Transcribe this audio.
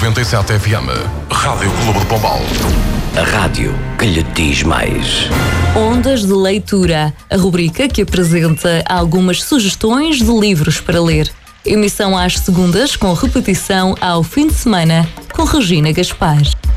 97 FM. Rádio Clube de Pombal. A rádio que lhe diz mais. Ondas de Leitura, a rubrica que apresenta algumas sugestões de livros para ler. Emissão às segundas, com repetição ao fim de semana, com Regina Gaspar.